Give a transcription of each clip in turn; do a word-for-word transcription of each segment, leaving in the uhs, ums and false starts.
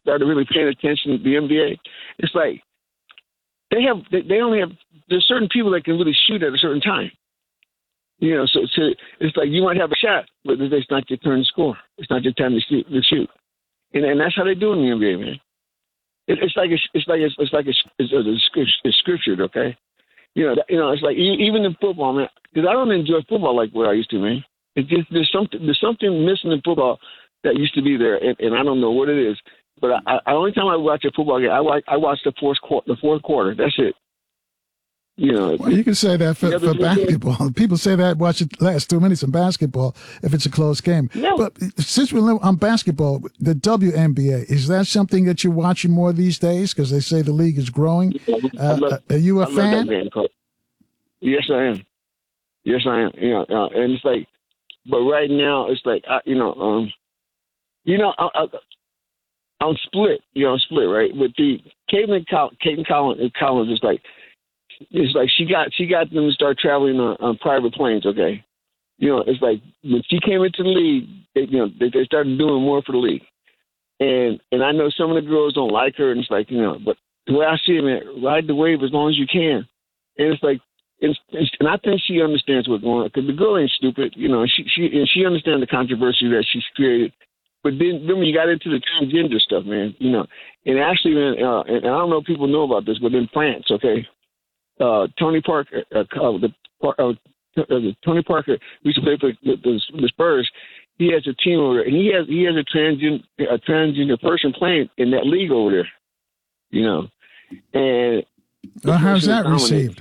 started really paying attention to the N B A, it's like they have they, they only have there's certain people that can really shoot at a certain time. You know, so, so it's like you might have a shot, but it's not your turn to score. It's not your time to shoot. To shoot. And, and that's how they do it in the N B A, man. It, it's like it's, it's like it's, it's like it's, it's, it's, it's scriptured, okay? You know, that, you know, it's like even in football, man. Because I don't enjoy football like what I used to, man. It's just there's something there's something missing in football that used to be there, and, and I don't know what it is. But I, I, the only time I watch a football game, I watch I watch the fourth quarter. The fourth quarter. That's it. You know, well, you can say that for, for basketball. People say that watch the last two minutes in basketball if it's a close game. No. But since we're on basketball, the W N B A, is that something that you're watching more these days? Because they say the league is growing. Uh, love, are you a I fan? Man, yes, I am. Yes, I am. You know, uh, and it's like, but right now it's like, I, you know, um, you know, I, I, I'm split. You know, I'm split, right? But the Caitlin Caitlin Collins, Collins is like. It's like she got she got them to start traveling on, on private planes. Okay, you know, it's like when she came into the league, they, you know, they, they started doing more for the league, and and I know some of the girls don't like her, and it's like, you know, but the way I see it, man, ride the wave as long as you can, and it's like, it's, it's, and I think she understands what's going on because the girl ain't stupid, you know, she she and she understands the controversy that she's created. But then, then when you got into the transgender stuff, man, you know, and actually, man, uh, and I don't know if people know about this, but in France, okay. Uh, Tony Parker, uh, uh, the, uh, uh, Tony Parker used to play for the, the, the Spurs. He has a team over there, and he has he has a transgender a transgender person playing in that league over there. You know, and well, how's that received?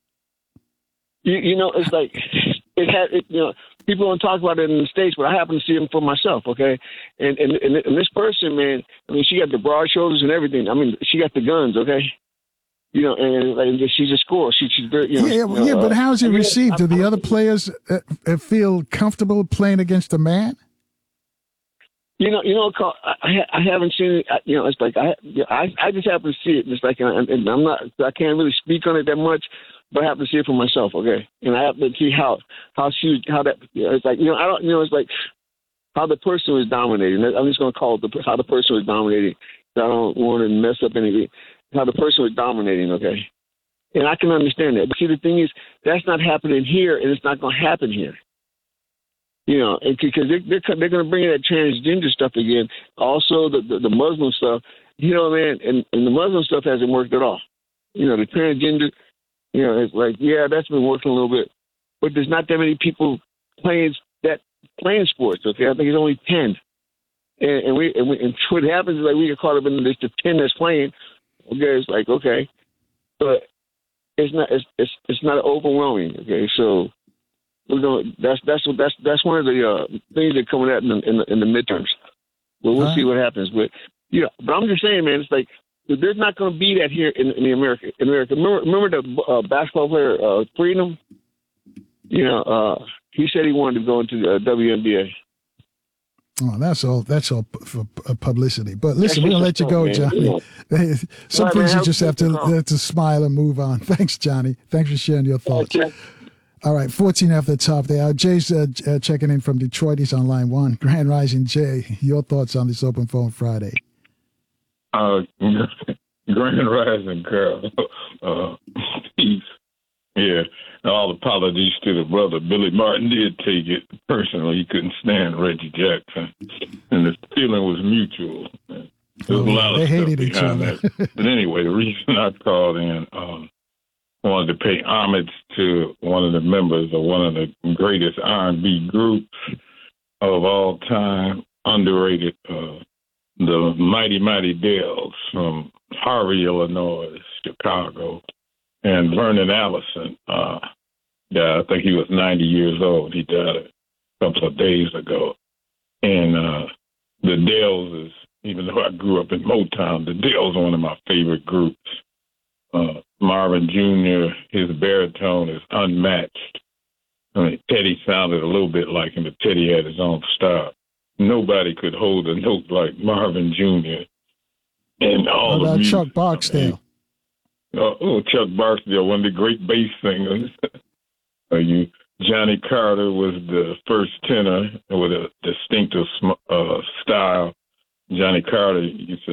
You, you know, it's like it had. It, you know, people don't talk about it in the States, but I happen to see them for myself. Okay, and and and, and this person, man, I mean, she got the broad shoulders and everything. I mean, she got the guns. Okay. You know, and, and she's a scorer. She, she's very, you know. Yeah, you know, yeah, but uh, how's it I mean, received? Do I, the other players uh, feel comfortable playing against a man? You know, you know, I, I haven't seen it. You know, it's like I, I, I just happen to see it. It's like, and I'm not, I can't really speak on it that much, but I have to see it for myself. Okay, and I have to see how, how she, how that. You know, it's like, you know, I don't, you know, it's like how the person was dominating. I'm just going to call it the, how the person was dominating. I don't want to mess up anything. How the person was dominating, okay? And I can understand that. But see, the thing is, that's not happening here, and it's not going to happen here. You know, because they're, they're, they're going to bring in that transgender stuff again. Also, the, the, the Muslim stuff. You know, man, and, and the Muslim stuff hasn't worked at all. You know, the transgender, you know, it's like, yeah, that's been working a little bit. But there's not that many people playing that playing sports, okay? I think it's only ten. And, and, we, and, we, and what happens is, like, we get caught up in this, the ten that's playing. Okay, it's like, okay, but it's not it's it's, it's not overwhelming. Okay, so we're going. That's that's what that's that's one of the uh, things that are coming out in the, in the in the midterms. Well, we'll All see right. what happens. But yeah, you know, but I'm just saying, man, it's like there's not going to be that here in, in the America. In America, remember, remember the uh, basketball player uh, Freedom? You know, uh, he said he wanted to go into the uh, W N B A. Oh, that's all. That's all for publicity. But listen, we're gonna let you go, Johnny. Some things you just have to have to smile and move on. Thanks, Johnny. Thanks for sharing your thoughts. All right, fourteen after the top there. Jay's uh, uh, checking in from Detroit. He's on line one. Grand Rising, Jay. Your thoughts on this Open Phone Friday? Uh, Grand Rising, Carl. Uh, peace. Yeah. All apologies to the brother. Billy Martin did take it personally. He couldn't stand Reggie Jackson, and the feeling was mutual. There was oh, a lot they of hated stuff each behind other. that. But anyway, the reason I called in, um, wanted to pay homage to one of the members of one of the greatest R and B groups of all time, underrated, uh, the Mighty Mighty Dells from Harvey, Illinois, Chicago. And Vernon Allison, uh, yeah, I think he was ninety years old. He died a couple of days ago. And uh, the Dells is, even though I grew up in Motown, the Dells are one of my favorite groups. Uh, Marvin Junior, his baritone is unmatched. I mean, Teddy sounded a little bit like him, but Teddy had his own style. Nobody could hold a note like Marvin Junior And all What about the music, Chuck Barksdale? Uh, oh, Chuck Barksdale, one of the great bass singers. uh, you, Johnny Carter was the first tenor with a distinctive uh, style. Johnny Carter used to